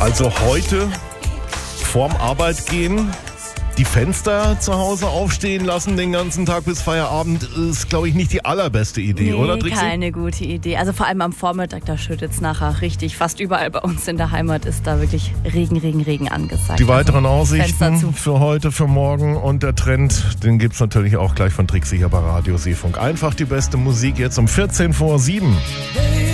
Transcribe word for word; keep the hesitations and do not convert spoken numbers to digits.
Also heute vorm Arbeit gehen, die Fenster zu Hause aufstehen lassen den ganzen Tag bis Feierabend ist, glaube ich, nicht die allerbeste Idee, nee, oder Trixi? Keine gute Idee. Also vor allem am Vormittag, da schüttet es nachher richtig. Fast überall bei uns in der Heimat ist da wirklich Regen, Regen, Regen angesagt. Die weiteren also, Aussichten für heute, für morgen und der Trend, den gibt es natürlich auch gleich von Trixi hier bei Radio Seefunk. Einfach die beste Musik jetzt um vierzehn vor sieben.